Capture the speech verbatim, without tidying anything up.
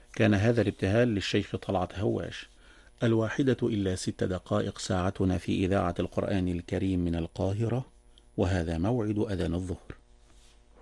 كان هذا الابتهال للشيخ طلعت هواش. الواحدة إلا ست دقائق ساعتنا في إذاعة القرآن الكريم من القاهرة، وهذا موعد أذان الظهر.